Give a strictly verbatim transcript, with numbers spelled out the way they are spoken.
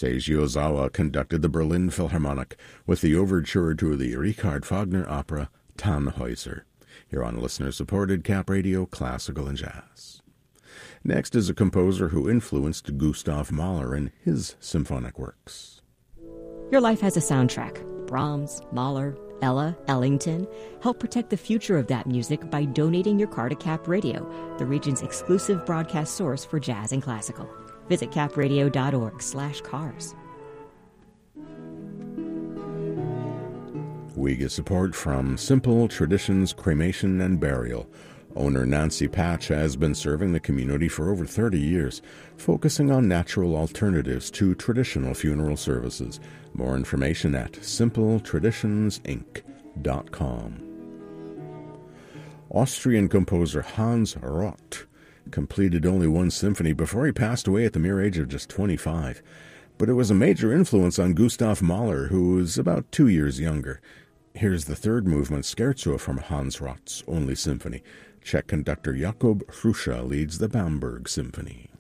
Seiji Ozawa conducted the Berlin Philharmonic with the overture to the Richard Wagner opera Tannhäuser, here on listener-supported Cap Radio Classical and Jazz. Next is a composer who influenced Gustav Mahler in his symphonic works. Your life has a soundtrack. Brahms, Mahler, Ella, Ellington. Help protect the future of that music by donating your car to Cap Radio, the region's exclusive broadcast source for jazz and classical. Visit capradio.org slash cars. We get support from Simple Traditions Cremation and Burial. Owner Nancy Patch has been serving the community for over thirty years, focusing on natural alternatives to traditional funeral services. More information at simple traditions inc dot com. Austrian composer Hans Roth completed only one symphony before he passed away at the mere age of just twenty-five. But it was a major influence on Gustav Mahler, who was about two years younger. Here's the third movement, Scherzo, from Hans Roth's only symphony. Czech conductor Jakub Hruša leads the Bamberg Symphony.